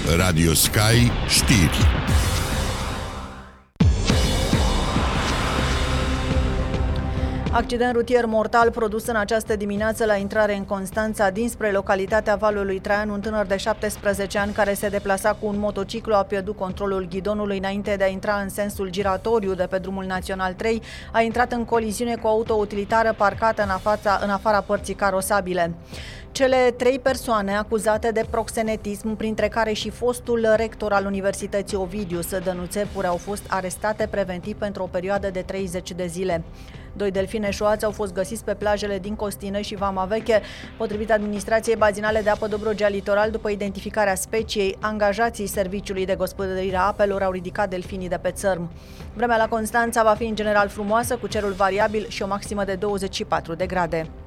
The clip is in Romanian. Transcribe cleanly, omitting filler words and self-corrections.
Radio Sky Știri. Accident rutier mortal produs în această dimineață la intrare în Constanța dinspre localitatea Valul Traian. Un tânăr de 17 ani care se deplasa cu un motociclu a pierdut controlul ghidonului înainte de a intra în sensul giratoriu de pe drumul național 3. A intrat în coliziune cu o auto-utilitară parcată în afara părții carosabile. Cele 3 persoane acuzate de proxenetism, printre care și fostul rector al Universității Ovidiu Dănuțepure, au fost arestate preventiv pentru o perioadă de 30 de zile. 2 delfini eșuați au fost găsiți pe plajele din Costină și Vama Veche. Potrivit Administrației Bazinale de Apă Dobrogea Litoral, după identificarea speciei, angajații Serviciului de Gospodărire a Apelor au ridicat delfinii de pe țărm. Vremea la Constanța va fi în general frumoasă, cu cerul variabil și o maximă de 24 de grade.